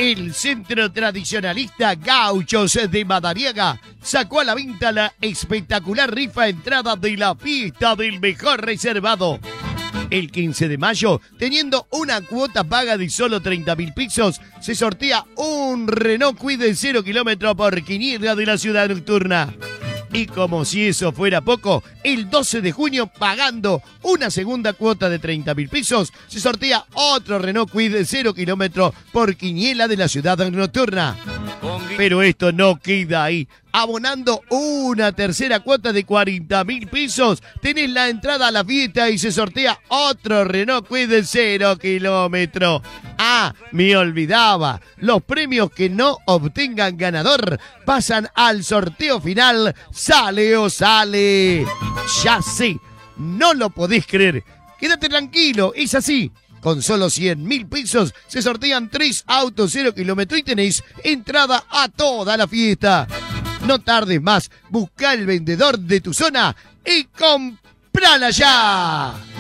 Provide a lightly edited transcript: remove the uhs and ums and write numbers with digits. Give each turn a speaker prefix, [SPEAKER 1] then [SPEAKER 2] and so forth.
[SPEAKER 1] El centro tradicionalista Gauchos de Madariaga sacó a la venta la espectacular rifa entrada de la fiesta del mejor reservado. El 15 de mayo, teniendo una cuota paga de solo 30.000 pesos, se sortea un Renault Kwid de 0 kilómetros por quiniela de la ciudad nocturna. Y como si eso fuera poco, el 12 de junio, pagando una segunda cuota de 30.000 pesos, se sortea otro Renault Kwid de 0 kilómetros por quiniela de la ciudad nocturna. Pero esto no queda ahí. Abonando una tercera cuota de 40.000 pesos, tenés la entrada a la fiesta y se sortea otro Renault Kwid de 0 kilómetros. Ah, me olvidaba. Los premios que no obtengan ganador pasan al sorteo final. ¡Sale o sale! Ya sé, no lo podés creer. Quédate tranquilo, es así. Con solo 100.000 pesos se sortean 3 autos 0 kilómetros y tenéis entrada a toda la fiesta. No tardes más, busca el vendedor de tu zona y comprala ya.